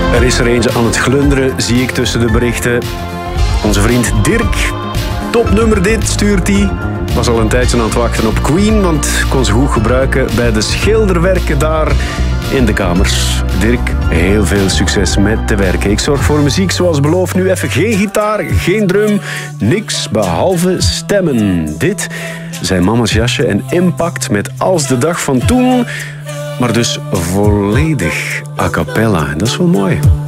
Er is er eentje aan het glunderen, zie ik tussen de berichten. Onze vriend Dirk. Topnummer dit, stuurt hij. Was al een tijdje aan het wachten op Queen, want kon ze goed gebruiken bij de schilderwerken daar in de kamers. Dirk, heel veel succes met te werken. Ik zorg voor muziek zoals beloofd. Nu even geen gitaar, geen drum, niks behalve stemmen. Dit zijn Mama's Jasje en Impact met Als de dag van toen, maar dus volledig a cappella. Dat is wel mooi.